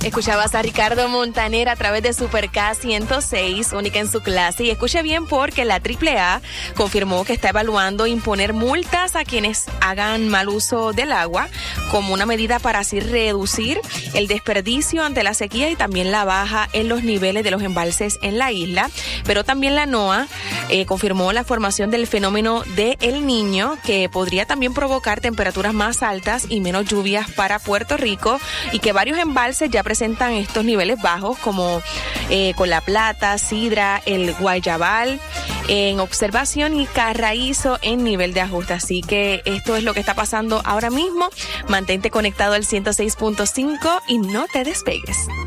Escuchabas a Ricardo Montaner a través de Super K 106, única en su clase. Y escuche bien porque la AAA confirmó que está evaluando imponer multas a quienes hagan mal uso del agua como una medida para así reducir el desperdicio ante la sequía y también la baja en los niveles de los embalses en la isla. Pero también la NOAA confirmó la formación del fenómeno de El Niño, que podría también provocar temperaturas más altas y menos lluvias para Puerto Rico, y que varios embalses ya presentan estos niveles bajos como con La Plata, Sidra, el Guayabal en observación y Carraízo en nivel de ajuste. Así que esto es lo que está pasando ahora mismo. Mantente conectado al 106.5 y no te despegues.